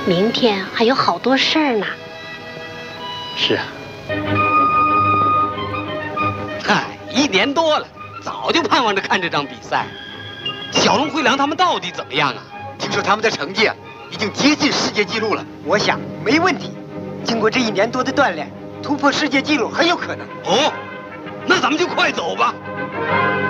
明天还有好多事儿呢。 是啊。嗨，1年多了，早就盼望着看这场比赛。小龙、辉良他们到底怎么样啊？ 听说他们的成绩啊，已经接近世界纪录了。我想没问题。经过这1年多的锻炼，突破世界纪录很有可能。 哦，那咱们就快走吧。